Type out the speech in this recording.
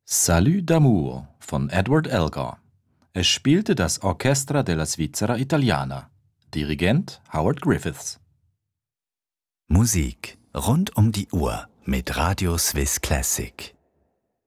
Salut d'amour von Edward Elgar. Es spielte das Orchestra della Svizzera Italiana. Dirigent Howard Griffiths. Musik rund um die Uhr mit Radio Swiss Classic.